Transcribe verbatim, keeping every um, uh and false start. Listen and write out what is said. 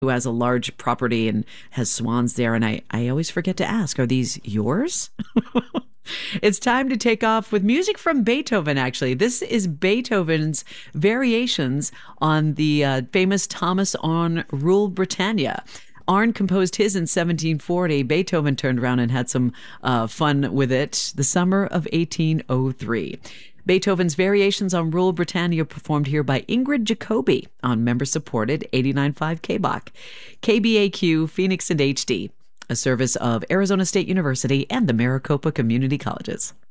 who has a large property and has swans there. And I, I always forget to ask, are these yours? It's time to take off with music from Beethoven, actually. This is Beethoven's variations on the uh, famous Thomas on Rule Britannia. Arne composed his in seventeen forty. Beethoven turned around and had some uh, fun with it the summer of eighteen oh three. Beethoven's variations on Rule Britannia performed here by Ingrid Jacobi on member-supported eighty-nine point five K B O C. K B A Q, Phoenix and H D, a service of Arizona State University and the Maricopa Community Colleges.